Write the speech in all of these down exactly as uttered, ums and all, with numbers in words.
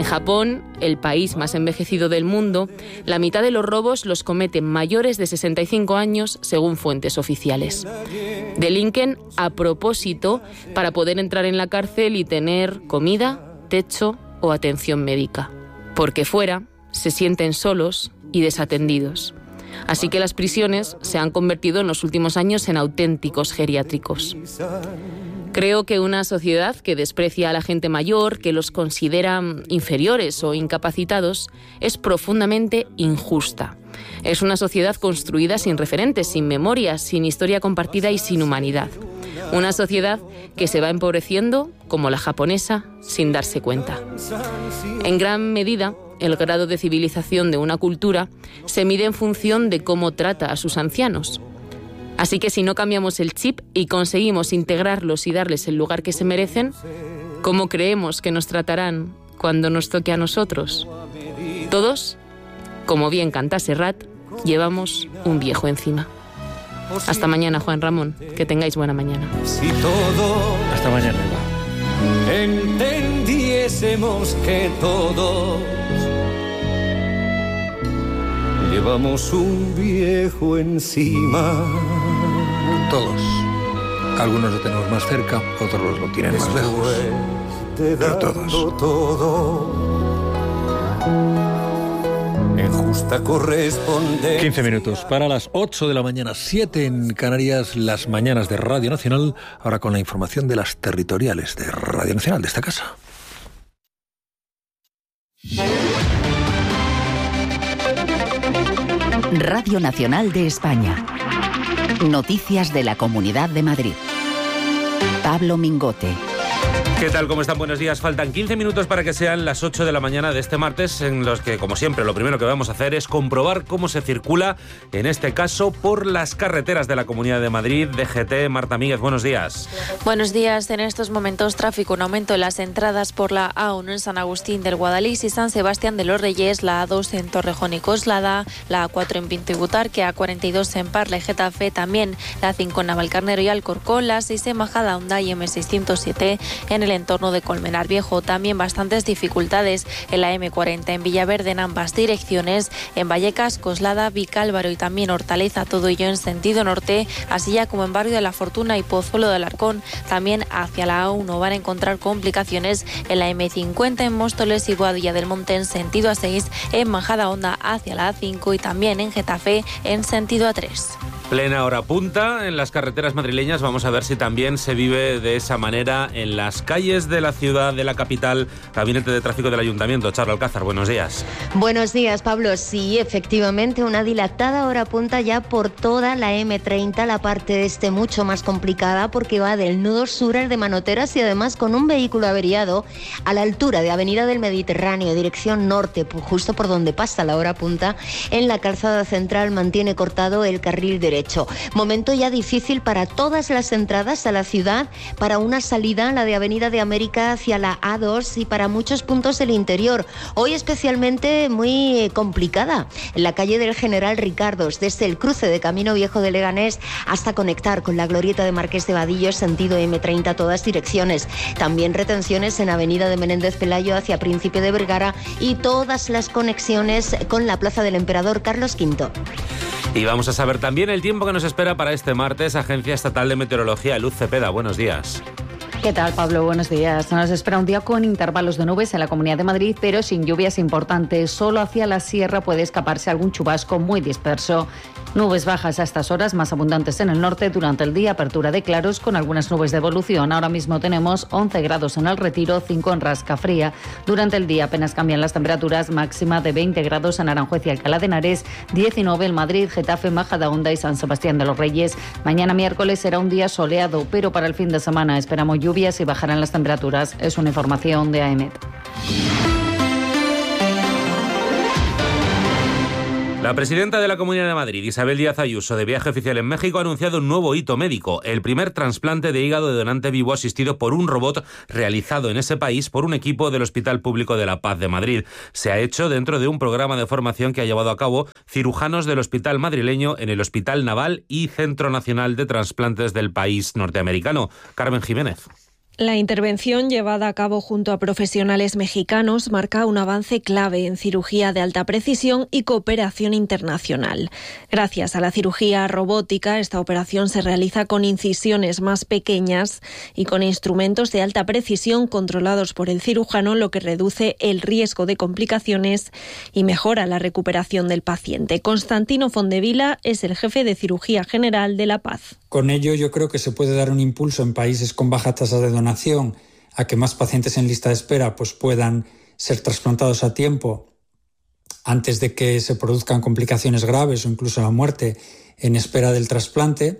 En Japón, el país más envejecido del mundo, la mitad de los robos los cometen mayores de sesenta y cinco años, según fuentes oficiales. Delinquen a propósito para poder entrar en la cárcel y tener comida, techo o atención médica. Porque fuera se sienten solos y desatendidos. Así que las prisiones se han convertido en los últimos años en auténticos geriátricos. Creo que una sociedad que desprecia a la gente mayor, que los considera inferiores o incapacitados, es profundamente injusta. Es una sociedad construida sin referentes, sin memorias, sin historia compartida y sin humanidad. Una sociedad que se va empobreciendo, como la japonesa, sin darse cuenta. En gran medida, el grado de civilización de una cultura se mide en función de cómo trata a sus ancianos. Así que si no cambiamos el chip y conseguimos integrarlos y darles el lugar que se merecen, ¿cómo creemos que nos tratarán cuando nos toque a nosotros? Todos, como bien canta Serrat, llevamos un viejo encima. Hasta mañana, Juan Ramón. Que tengáis buena mañana. Si todo Hasta mañana, Eva. entendiésemos que todos llevamos un viejo encima. Todos. Algunos lo tenemos más cerca, otros lo tienen más lejos. De Pero todos. todo en justa correspondencia. quince minutos para las ocho de la mañana, siete en Canarias, las mañanas de Radio Nacional, ahora con la información de las territoriales de Radio Nacional, de esta casa. Radio Nacional de España. Noticias de la Comunidad de Madrid. Pablo Mingote. ¿Qué tal? ¿Cómo están? Buenos días. Faltan quince minutos para que sean las ocho de la mañana de este martes, en los que, como siempre, lo primero que vamos a hacer es comprobar cómo se circula, en este caso, por las carreteras de la Comunidad de Madrid. D G T, Marta Míguez, buenos días. Buenos días. En estos momentos, tráfico en aumento en las entradas por la A uno en San Agustín del Guadalís y San Sebastián de los Reyes, la A dos en Torrejón y Coslada, la A cuatro en Pinto y Butarque, A cuarenta y dos en Parla y Getafe, también la A cinco en Navalcarnero y Alcorcón, la A seis en Majadahonda y M seiscientos siete en el entorno de Colmenar Viejo. También bastantes dificultades en la M cuarenta en Villaverde en ambas direcciones, en Vallecas, Coslada, Vicálvaro y también Hortaleza, todo ello en sentido norte, así ya como en Barrio de la Fortuna y Pozuelo de Alarcón. También hacia la A uno van a encontrar complicaciones en la M cincuenta en Móstoles y Boadilla del Monte en sentido A seis, en Majadahonda hacia la A cinco y también en Getafe en sentido A tres. Plena hora punta en las carreteras madrileñas. Vamos a ver si también se vive de esa manera en las calles de la ciudad, de la capital. Gabinete de Tráfico del Ayuntamiento. Charo Alcázar, buenos días. Buenos días, Pablo. Sí, efectivamente, una dilatada hora punta ya por toda la M treinta, la parte este mucho más complicada porque va del nudo sur al de Manoteras y además con un vehículo averiado a la altura de Avenida del Mediterráneo, dirección norte, justo por donde pasa la hora punta. En la calzada central mantiene cortado el carril derecho. Momento ya difícil para todas las entradas a la ciudad, para una salida, la de Avenida de América hacia la A dos y para muchos puntos del interior. Hoy especialmente muy complicada en la calle del General Ricardos, desde el cruce de Camino Viejo de Leganés hasta conectar con la glorieta de Marqués de Vadillo, sentido M treinta, todas direcciones. También retenciones en Avenida de Menéndez Pelayo hacia Príncipe de Vergara y todas las conexiones con la Plaza del Emperador Carlos quinto. Y vamos a saber también el tiempo que nos espera para este martes. Agencia Estatal de Meteorología, Luz Cepeda, buenos días. ¿Qué tal, Pablo? Buenos días. Nos espera un día con intervalos de nubes en la Comunidad de Madrid, pero sin lluvias importantes. Solo hacia la sierra puede escaparse algún chubasco muy disperso. Nubes bajas a estas horas, más abundantes en el norte. Durante el día, apertura de claros con algunas nubes de evolución. Ahora mismo tenemos once grados en el Retiro, cinco en Rascafría. Durante el día apenas cambian las temperaturas, máxima de veinte grados en Aranjuez y Alcalá de Henares, diecinueve en Madrid, Getafe, Majadahonda y San Sebastián de los Reyes. Mañana miércoles será un día soleado, pero para el fin de semana esperamos lluvias y bajarán las temperaturas. Es una información de A E M E T. La presidenta de la Comunidad de Madrid, Isabel Díaz Ayuso, de viaje oficial en México, ha anunciado un nuevo hito médico, el primer trasplante de hígado de donante vivo asistido por un robot realizado en ese país por un equipo del Hospital Público de la Paz de Madrid. Se ha hecho dentro de un programa de formación que ha llevado a cabo cirujanos del Hospital Madrileño en el Hospital Naval y Centro Nacional de Trasplantes del país norteamericano. Carmen Jiménez. La intervención llevada a cabo junto a profesionales mexicanos marca un avance clave en cirugía de alta precisión y cooperación internacional. Gracias a la cirugía robótica, esta operación se realiza con incisiones más pequeñas y con instrumentos de alta precisión controlados por el cirujano, lo que reduce el riesgo de complicaciones y mejora la recuperación del paciente. Constantino Fondevila es el jefe de cirugía general de La Paz. Con ello, yo creo que se puede dar un impulso en países con baja tasa de donación a que más pacientes en lista de espera pues, puedan ser trasplantados a tiempo antes de que se produzcan complicaciones graves o incluso la muerte en espera del trasplante.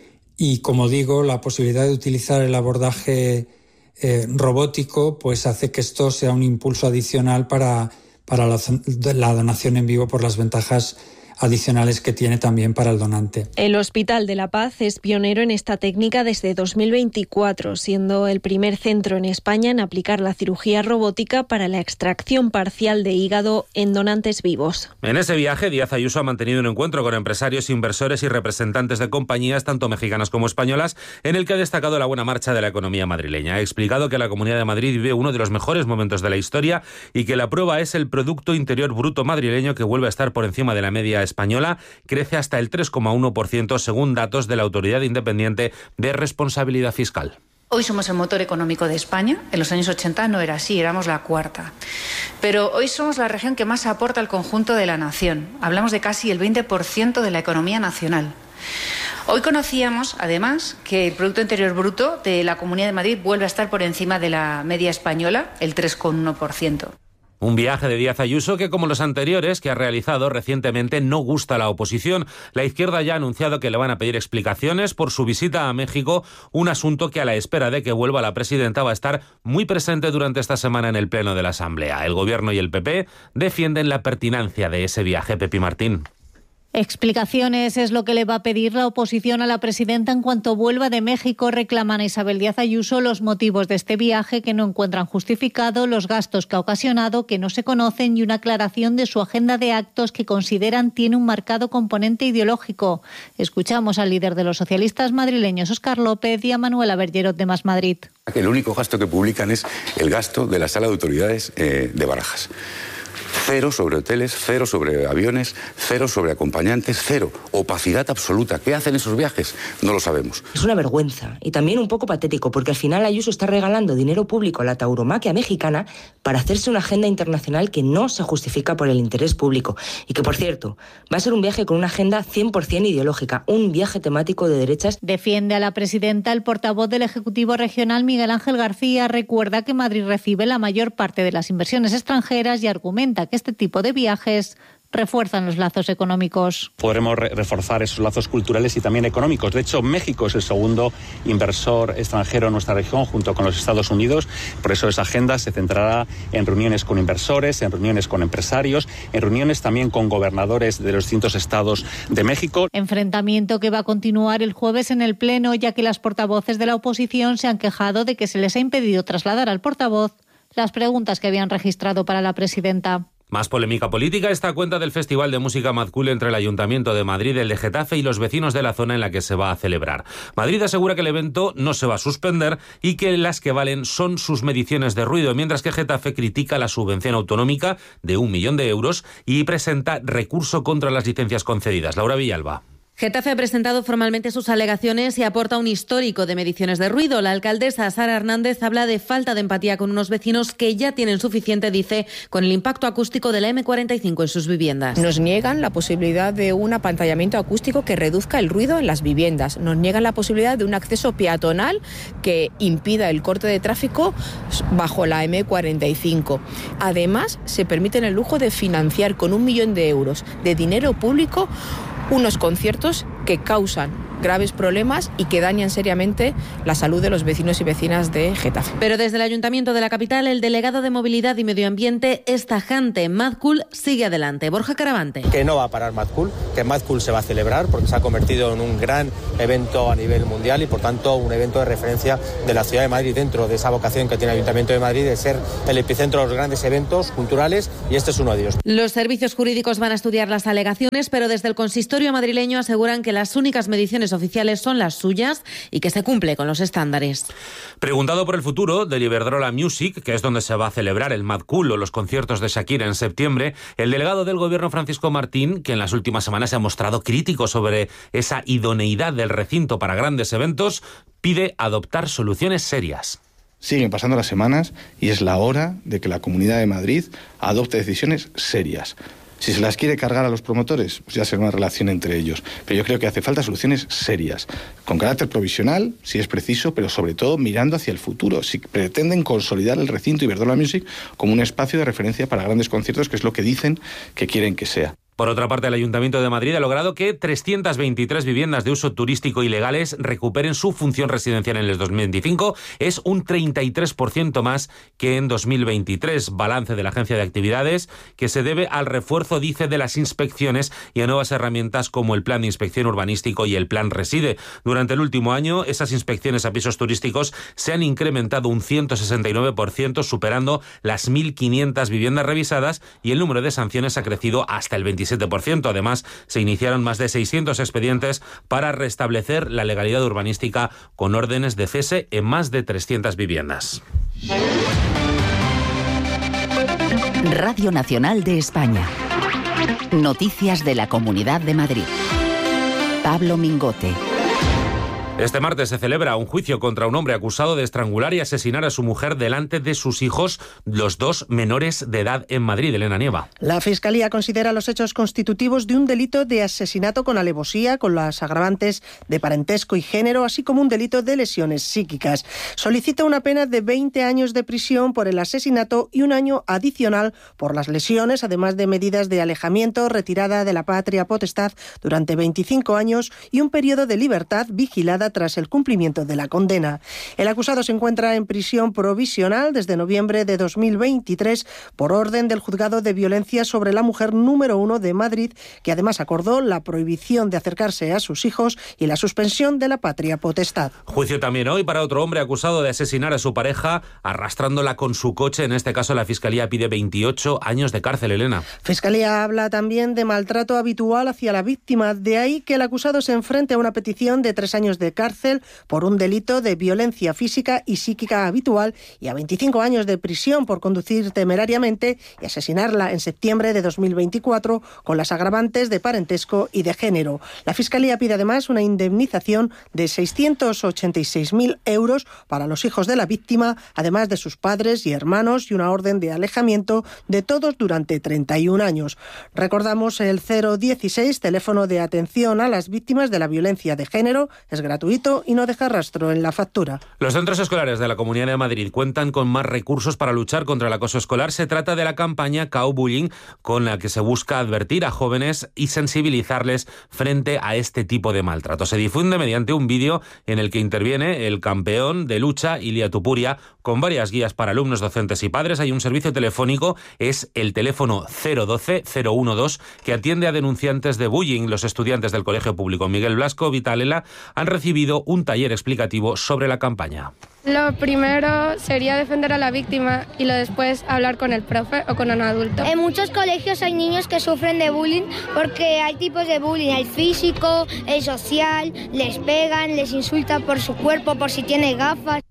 Y, como digo, la posibilidad de utilizar el abordaje eh, robótico pues, hace que esto sea un impulso adicional para, para la, la donación en vivo por las ventajas adicionales que tiene también para el donante. El Hospital de La Paz es pionero en esta técnica desde dos mil veinticuatro, siendo el primer centro en España en aplicar la cirugía robótica para la extracción parcial de hígado en donantes vivos. En ese viaje, Díaz Ayuso ha mantenido un encuentro con empresarios, inversores y representantes de compañías, tanto mexicanas como españolas, en el que ha destacado la buena marcha de la economía madrileña. Ha explicado que la Comunidad de Madrid vive uno de los mejores momentos de la historia y que la prueba es el Producto Interior Bruto madrileño, que vuelve a estar por encima de la media española, crece hasta el tres coma uno por ciento según datos de la Autoridad Independiente de Responsabilidad Fiscal. Hoy somos el motor económico de España. En los años ochenta no era así, éramos la cuarta. Pero hoy somos la región que más aporta al conjunto de la nación. Hablamos de casi el veinte por ciento de la economía nacional. Hoy conocíamos, además, que el Producto Interior Bruto de la Comunidad de Madrid vuelve a estar por encima de la media española, el tres coma uno por ciento. Un viaje de Díaz Ayuso que, como los anteriores que ha realizado recientemente, no gusta a la oposición. La izquierda ya ha anunciado que le van a pedir explicaciones por su visita a México, un asunto que, a la espera de que vuelva la presidenta, va a estar muy presente durante esta semana en el Pleno de la Asamblea. El Gobierno y el P P defienden la pertinencia de ese viaje. Pepi Martín. Explicaciones es lo que le va a pedir la oposición a la presidenta en cuanto vuelva de México. Reclaman a Isabel Díaz Ayuso los motivos de este viaje, que no encuentran justificado, los gastos que ha ocasionado, que no se conocen, y una aclaración de su agenda de actos que consideran tiene un marcado componente ideológico. Escuchamos al líder de los socialistas madrileños, Óscar López, y a Manuela Bergerot de Más Madrid. El único gasto que publican es el gasto de la Sala de Autoridades eh, de Barajas. Cero sobre hoteles, cero sobre aviones, cero sobre acompañantes, cero. Opacidad absoluta. ¿Qué hacen esos viajes? No lo sabemos. Es una vergüenza y también un poco patético, porque al final Ayuso está regalando dinero público a la tauromaquia mexicana para hacerse una agenda internacional que no se justifica por el interés público. Y que, por cierto, va a ser un viaje con una agenda cien por ciento ideológica, un viaje temático de derechas. Defiende a la presidenta el portavoz del Ejecutivo Regional, Miguel Ángel García. Recuerda que Madrid recibe la mayor parte de las inversiones extranjeras y argumenta que este tipo de viajes refuerzan los lazos económicos. Podremos re- reforzar esos lazos culturales y también económicos. De hecho, México es el segundo inversor extranjero en nuestra región, junto con los Estados Unidos. Por eso esa agenda se centrará en reuniones con inversores, en reuniones con empresarios, en reuniones también con gobernadores de los distintos estados de México. Enfrentamiento que va a continuar el jueves en el Pleno, ya que las portavoces de la oposición se han quejado de que se les ha impedido trasladar al portavoz las preguntas que habían registrado para la presidenta. Más polémica política esta cuenta del Festival de Música Mad Cool entre el Ayuntamiento de Madrid, el de Getafe y los vecinos de la zona en la que se va a celebrar. Madrid asegura que el evento no se va a suspender y que las que valen son sus mediciones de ruido, mientras que Getafe critica la subvención autonómica de un millón de euros y presenta recurso contra las licencias concedidas. Laura Villalba. Getafe ha presentado formalmente sus alegaciones y aporta un histórico de mediciones de ruido. La alcaldesa Sara Hernández habla de falta de empatía con unos vecinos que ya tienen suficiente, dice, con el impacto acústico de la eme cuarenta y cinco en sus viviendas. Nos niegan la posibilidad de un apantallamiento acústico que reduzca el ruido en las viviendas. Nos niegan la posibilidad de un acceso peatonal que impida el corte de tráfico bajo la eme cuarenta y cinco. Además, se permiten el lujo de financiar con un millón de euros de dinero público unos conciertos que causan graves problemas y que dañan seriamente la salud de los vecinos y vecinas de Getafe. Pero desde el Ayuntamiento de la capital, el delegado de Movilidad y Medio Ambiente es tajante. Mad Cool sigue adelante. Borja Caravante. Que no va a parar Mad Cool, que Mad Cool se va a celebrar porque se ha convertido en un gran evento a nivel mundial y, por tanto, un evento de referencia de la ciudad de Madrid, dentro de esa vocación que tiene el Ayuntamiento de Madrid de ser el epicentro de los grandes eventos culturales, y este es uno de ellos. Los servicios jurídicos van a estudiar las alegaciones, pero desde el consistorio madrileño aseguran que las únicas mediciones fuentes oficiales son las suyas y que se cumple con los estándares. Preguntado por el futuro del Iberdrola Music, que es donde se va a celebrar el Mad Cool o los conciertos de Shakira en septiembre, el delegado del Gobierno, Francisco Martín, que en las últimas semanas se ha mostrado crítico sobre esa idoneidad del recinto para grandes eventos, pide adoptar soluciones serias. Siguen pasando las semanas y es la hora de que la Comunidad de Madrid adopte decisiones serias. Si se las quiere cargar a los promotores, pues ya será una relación entre ellos. Pero yo creo que hace falta soluciones serias, con carácter provisional, si es preciso, pero sobre todo mirando hacia el futuro. Si pretenden consolidar el recinto Iberdrola Music como un espacio de referencia para grandes conciertos, que es lo que dicen que quieren que sea. Por otra parte, el Ayuntamiento de Madrid ha logrado que trescientas veintitrés viviendas de uso turístico ilegales recuperen su función residencial en el dos mil veinticinco. Es un treinta y tres por ciento más que en dos mil veintitrés. Balance de la Agencia de Actividades que se debe al refuerzo, dice, de las inspecciones y a nuevas herramientas como el Plan de Inspección Urbanístico y el Plan Reside. Durante el último año, esas inspecciones a pisos turísticos se han incrementado un ciento sesenta y nueve por ciento, superando las mil quinientas viviendas revisadas, y el número de sanciones ha crecido hasta el veintisiete por ciento. Además, se iniciaron más de seiscientos expedientes para restablecer la legalidad urbanística con órdenes de cese en más de trescientas viviendas. Radio Nacional de España. Noticias de la Comunidad de Madrid. Pablo Mingote. Este martes se celebra un juicio contra un hombre acusado de estrangular y asesinar a su mujer delante de sus hijos, los dos menores de edad, en Madrid. Elena Nieva. La Fiscalía considera los hechos constitutivos de un delito de asesinato con alevosía, con las agravantes de parentesco y género, así como un delito de lesiones psíquicas. Solicita una pena de veinte años de prisión por el asesinato y un año adicional por las lesiones, además de medidas de alejamiento, retirada de la patria potestad durante veinticinco años y un periodo de libertad vigilada tras el cumplimiento de la condena. El acusado se encuentra en prisión provisional desde noviembre de dos mil veintitrés por orden del Juzgado de Violencia sobre la Mujer número uno de Madrid, que además acordó la prohibición de acercarse a sus hijos y la suspensión de la patria potestad. Juicio también hoy para otro hombre acusado de asesinar a su pareja arrastrándola con su coche. En este caso, la Fiscalía pide veintiocho años de cárcel. Elena. Fiscalía habla también de maltrato habitual hacia la víctima. De ahí que el acusado se enfrente a una petición de tres años de cárcel por un delito de violencia física y psíquica habitual y a veinticinco años de prisión por conducir temerariamente y asesinarla en septiembre de dos mil veinticuatro con las agravantes de parentesco y de género. La Fiscalía pide además una indemnización de seiscientos ochenta y seis mil euros para los hijos de la víctima, además de sus padres y hermanos, y una orden de alejamiento de todos durante treinta y un años. Recordamos el cero dieciséis, teléfono de atención a las víctimas de la violencia de género, es gratuito y no deja rastro en la factura. Los centros escolares de la Comunidad de Madrid cuentan con más recursos para luchar contra el acoso escolar. Se trata de la campaña Cao Bullying, con la que se busca advertir a jóvenes y sensibilizarles frente a este tipo de maltrato. Se difunde mediante un vídeo en el que interviene el campeón de lucha, Ilia Tupuria, con varias guías para alumnos, docentes y padres. Hay un servicio telefónico, es el teléfono cero doce cero doce, que atiende a denunciantes de bullying. Los estudiantes del Colegio Público Miguel Blasco Vitalela han recibido un taller explicativo sobre la campaña. Lo primero sería defender a la víctima y lo después hablar con el profe o con un adulto. En muchos colegios hay niños que sufren de bullying porque hay tipos de bullying, el físico, el social, les pegan, les insultan por su cuerpo, por si tiene gafas.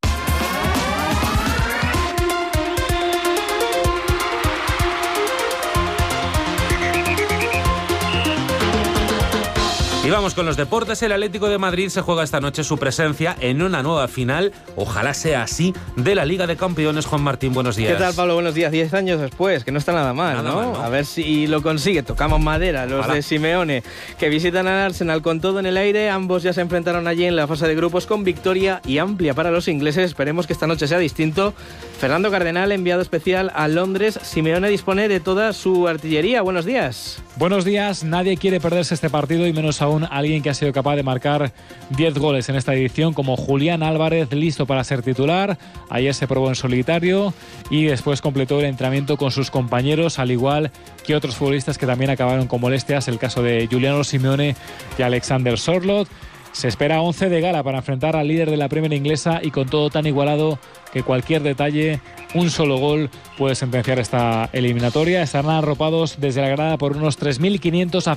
Y vamos con los deportes. El Atlético de Madrid se juega esta noche su presencia en una nueva final, ojalá sea así, de la Liga de Campeones. Juan Martín, buenos días. ¿Qué tal, Pablo? Buenos días. Diez años después, que no está nada mal, nada ¿no? mal, ¿no? A ver si lo consigue. Tocamos madera, los ojalá. de Simeone, que visitan al Arsenal con todo en el aire. Ambos ya se enfrentaron allí en la fase de grupos con victoria y amplia para los ingleses. Esperemos que esta noche sea distinto. Fernando Cardenal, enviado especial a Londres. Simeone dispone de toda su artillería. Buenos días. Buenos días. Nadie quiere perderse este partido y menos aún alguien que ha sido capaz de marcar diez goles en esta edición, como Julián Álvarez, listo para ser titular. Ayer se probó en solitario y después completó el entrenamiento con sus compañeros, al igual que otros futbolistas que también acabaron con molestias, el caso de Giuliano Simeone y Alexander Sørloth. Se espera once de gala para enfrentar al líder de la Premier inglesa y con todo tan igualado que cualquier detalle, un solo gol puede sentenciar esta eliminatoria. Estarán arropados desde la grada por unos tres mil quinientos aficionados